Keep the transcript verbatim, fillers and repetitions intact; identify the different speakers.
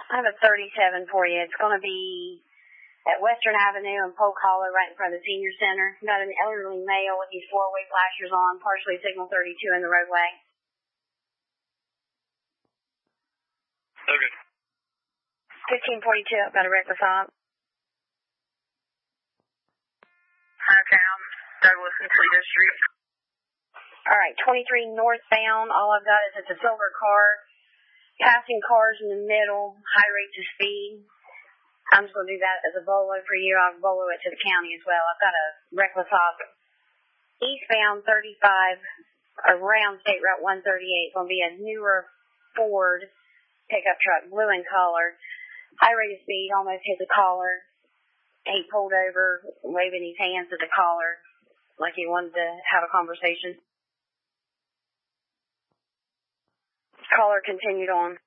Speaker 1: I have a thirty-seven for you. It's going to be at Western Avenue and Polk Hollow, right in front of the Senior Center. Got an elderly male with these four-way flashers on, partially signal thirty-two in the roadway.
Speaker 2: Okay.
Speaker 1: fifteen forty-two, I've got a record fob.
Speaker 2: Hightown, Douglas and Toledo Street.
Speaker 1: All right, twenty-three northbound. All I've got is it's a silver car, passing cars in the middle, high rates of speed. I'm just going to do that as a bolo for you. I'll bolo it to the county as well. I've got a reckless off eastbound thirty-five around State Route one thirty-eight. It's going to be a newer Ford pickup truck, blue in color. High rate of speed, almost hit the collar. He pulled over, waving his hands at the collar like he wanted to have a conversation. Caller continued on.